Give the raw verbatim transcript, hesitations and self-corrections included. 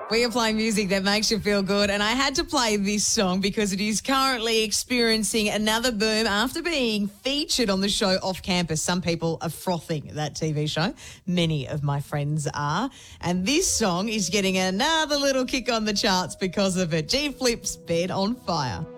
We are playing music that makes you feel good, and I had to play this song because it is currently experiencing another boom after being featured on the show Off Campus. Some people are frothing that T V show. Many of my friends are. And this song is getting another little kick on the charts because of it. G Flip's Bed on Fire.